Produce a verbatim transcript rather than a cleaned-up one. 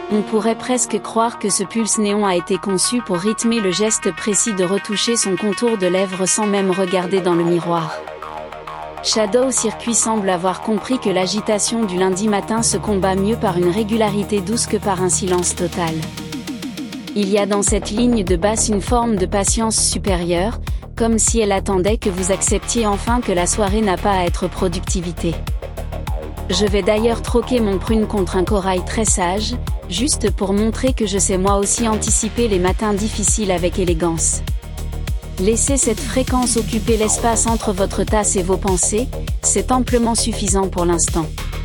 On pourrait presque croire que ce pulse néon a été conçu pour rythmer le geste précis de retoucher son contour de lèvres sans même regarder dans le miroir. Shadow Circuit semble avoir compris que l'agitation du lundi matin se combat mieux par une régularité douce que par un silence total. Il y a dans cette ligne de basse une forme de patience supérieure, comme si elle attendait que vous acceptiez enfin que la soirée n'a pas à être productivité. Je vais d'ailleurs troquer mon prune contre un corail très sage, juste pour montrer que je sais moi aussi anticiper les matins difficiles avec élégance. Laissez cette fréquence occuper l'espace entre votre tasse et vos pensées, c'est amplement suffisant pour l'instant.